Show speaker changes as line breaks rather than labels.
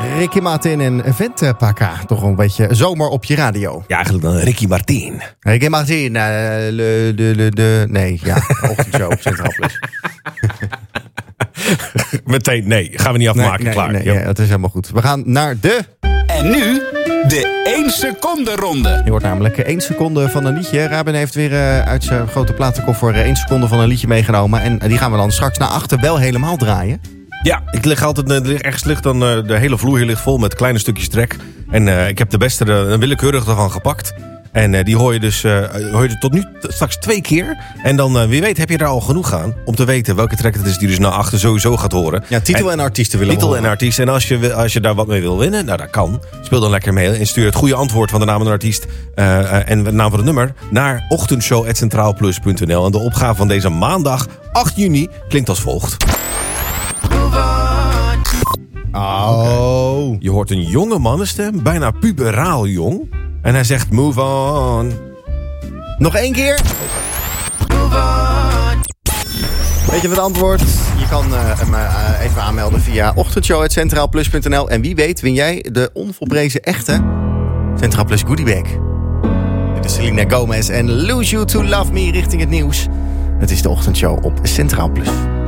Ricky Martin en Vente Paka. Toch een beetje zomer op je radio.
Ja, eigenlijk dan Ricky Martin.
Ricky Martin. Nee, ja. Ochtendshow op Centraal Plus.
Meteen, nee. Gaan we niet afmaken. Klaar.
Nee, ja, dat is helemaal goed. We gaan naar de...
En nu de 1 seconde ronde.
Je hoort namelijk 1 seconde van een liedje. Ruben heeft weer uit zijn grote platenkoffer 1 seconde van een liedje meegenomen. En die gaan we dan straks naar achter wel helemaal draaien.
Ja, ik lig altijd ergens ligt dan de hele vloer hier ligt vol met kleine stukjes trek. En ik heb de beste willekeurig ervan gepakt. En die hoor je dus tot nu straks 2 keer. En dan, wie weet, heb je daar al genoeg aan om te weten welke track het is die dus naar achter sowieso gaat horen.
Ja, titel en artiesten willen we horen.
Titel en artiest. En als je daar wat mee wil winnen, nou dat kan. Speel dan lekker mee en stuur het goede antwoord van de naam van de artiest en de naam van het nummer naar ochtendshow@centraalplus.nl. En de opgave van deze maandag 8 juni klinkt als volgt.
Oh.
Je hoort een jonge mannenstem, bijna puberaal jong. En hij zegt move on.
Nog 1 keer. Weet je wat het antwoord? Je kan hem even aanmelden via ochtendshow@centraalplus.nl. En wie weet win jij de onvolprezen echte Centraal Plus goodiebag. Dit is Selena Gomez en Lose You to Love Me richting het nieuws. Het is de ochtendshow op Centraal Plus.